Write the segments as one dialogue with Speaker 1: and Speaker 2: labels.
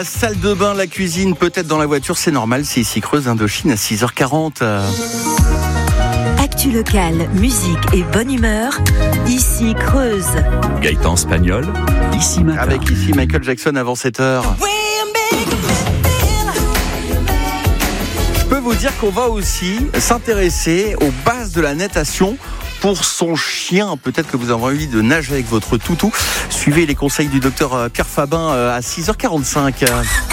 Speaker 1: Salle de bain, la cuisine, peut-être dans la voiture, c'est normal, c'est ici Creuse, Indochine à 6h40.
Speaker 2: Actu locale, musique et bonne humeur, ici Creuse.
Speaker 3: Gaëtan Spagnol, ici matin.
Speaker 1: Avec ici Michael Jackson avant 7h. Je peux vous dire qu'on va aussi s'intéresser aux bases de la natation pour son chien. Peut-être que vous avez envie de nager avec votre toutou. Suivez les conseils du docteur Pierre Fabin à 6h45.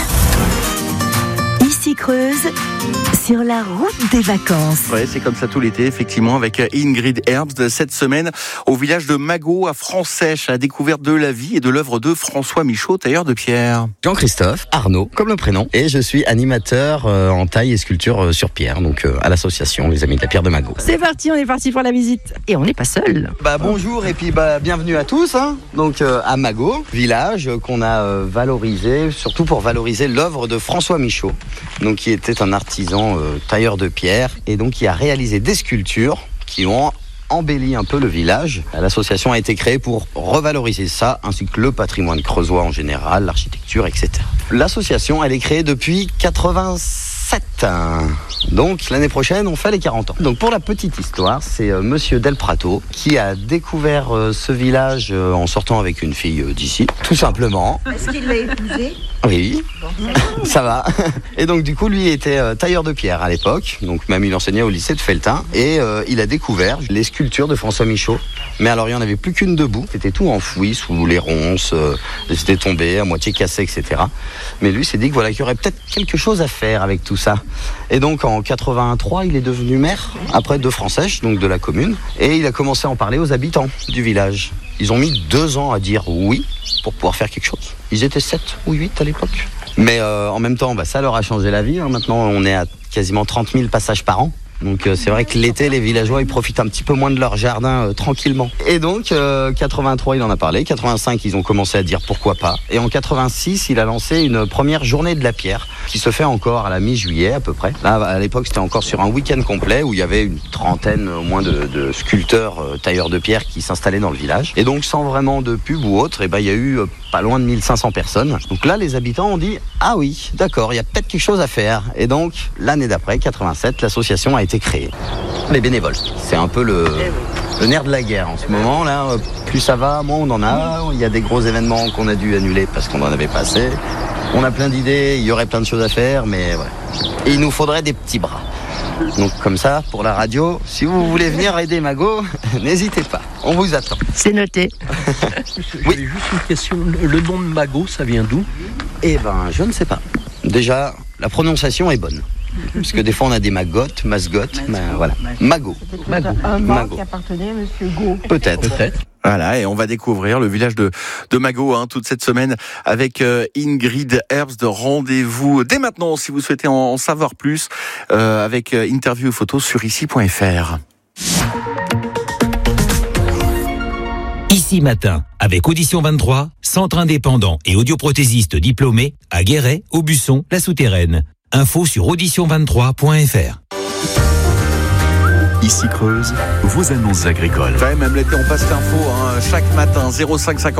Speaker 2: Ici Creuse, sur la route des vacances.
Speaker 1: Ouais, c'est comme ça tout l'été, effectivement, avec Ingrid Herbst cette semaine au village de Magot à Franc-Sèche, à la découverte de la vie et de l'œuvre de François Michaud, tailleur de pierre.
Speaker 4: Jean-Christophe Arnaud, comme le prénom, et je suis animateur en taille et sculpture sur pierre, donc à l'association Les Amis de la Pierre de Magot.
Speaker 5: C'est parti, on est parti pour la visite. Et on n'est pas seul.
Speaker 4: Bonjour et puis bienvenue à tous. Donc à Magot, village qu'on a valorisé, surtout pour valoriser l'œuvre de François Michaud, donc qui était un artisan tailleur de pierre et donc qui a réalisé des sculptures qui ont embelli un peu le village. L'association a été créée pour revaloriser ça, ainsi que le patrimoine creusois en général, l'architecture, etc. L'association, elle est créée depuis 87. Donc l'année prochaine, on fait les 40 ans. Donc pour la petite histoire, c'est Monsieur Del Prato qui a découvert ce village en sortant avec une fille d'ici, tout simplement.
Speaker 5: Est-ce qu'il l'a épousé ?
Speaker 4: Oui, ça va. Et donc du coup, lui était tailleur de pierre à l'époque. Donc même il enseignait au lycée de Felletin. Et il a découvert les sculptures de François Michaud. Mais alors il n'y en avait plus qu'une debout. C'était tout enfoui sous les ronces. C'était tombé, à moitié cassé, etc. Mais lui s'est dit que voilà, qu'il y aurait peut-être quelque chose à faire avec tout ça. Et donc en 83, il est devenu maire, après de Franc-Sèche, donc de la commune. Et il a commencé à en parler aux habitants du village. Ils ont mis 2 ans à dire oui pour pouvoir faire quelque chose. Ils étaient 7 ou 8 à l'époque. Mais en même temps, ça leur a changé la vie. Maintenant, on est à quasiment 30 000 passages par an. Donc c'est vrai que l'été, les villageois, ils profitent un petit peu moins de leur jardin tranquillement. Et donc 83, il en a parlé. 85, ils ont commencé à dire pourquoi pas. Et en 86, il a lancé une première journée de la pierre qui se fait encore à la mi-juillet à peu près. Là, à l'époque, c'était encore sur un week-end complet où il y avait une trentaine au moins de sculpteurs tailleurs de pierre qui s'installaient dans le village. Et donc sans vraiment de pub ou autre, il y a eu pas loin de 1500 personnes. Donc là, les habitants ont dit ah oui, d'accord, il y a peut-être quelque chose à faire. Et donc l'année d'après, 87, l'association a été créée. Les bénévoles, c'est un peu le nerf de la guerre en ce moment. Là, plus ça va, moins on en a. Il y a des gros événements qu'on a dû annuler parce qu'on n'en avait pas assez. On a plein d'idées, il y aurait plein de choses à faire, mais ouais. Et il nous faudrait des petits bras. Donc comme ça, pour la radio, si vous voulez venir aider Magot, n'hésitez pas, on vous attend.
Speaker 5: C'est noté.
Speaker 3: Oui. J'avais juste une question, le nom de Magot, ça vient d'où ?
Speaker 4: Je ne sais pas. Déjà, la prononciation est bonne. Parce que des fois on a des magottes, masgottes, voilà. Magot.
Speaker 5: Un mot qui appartenait à Monsieur Go.
Speaker 4: Peut-être.
Speaker 1: Voilà, et on va découvrir le village de Magot toute cette semaine avec Ingrid Herbst. Rendez-vous dès maintenant si vous souhaitez en savoir plus avec interview et photos sur ici.fr.
Speaker 6: Ici matin, avec Audition 23, centre indépendant et audioprothésiste diplômé à Guéret, Aubusson, La Souterraine. Info sur audition23.fr.
Speaker 3: Ici Creuse, vos annonces agricoles.
Speaker 1: Même l'été, on passe l'info chaque matin, 0550.